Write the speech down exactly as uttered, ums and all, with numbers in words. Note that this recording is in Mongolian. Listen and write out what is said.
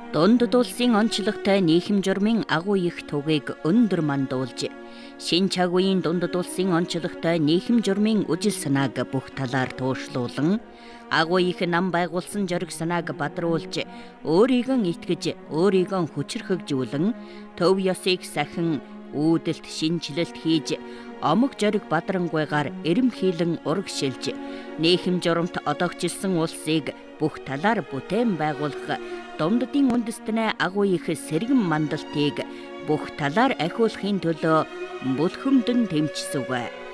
Дундад улсын онцлогтой нийхэм журмын агуу их түгийг өндөр мандуулж, шинэ цаг үеийн дундад улсын онцлогтой нийхэм журмын үжил санааг бүх талаар туушлуулан, агуу их нам байгуулсан зориг санааг бадруулж, өөрийгөө итгэж, өөрийгөө хүчрхэгжүүлэн, төв ёсыг сахин үүдэлт шинжилэлт хийж, омог зориг бадрангуйгаар эрэмхийлэн урагшилж, нийхэм журамт одогчилсан улсыг бүх талаар бүтээн байгуулах Дундадын үндэстнээ агуу их сэргэн мандалтыг бүх талаар ахиулахын төлөө бүлхэмдэн тэмцсэв.